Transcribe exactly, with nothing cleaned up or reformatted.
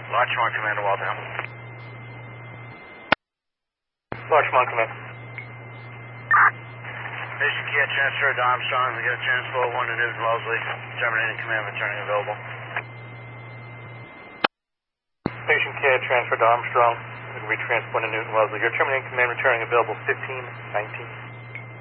Larchmont, Commander Walter. Larchmont, Command. Patient care transfer to Armstrong. We got a transport one to Newton Wellesley. Terminating command returning available. Patient care transfer to Armstrong. We can retransport to Newton Wellesley. Your terminating command returning available fifteen nineteen.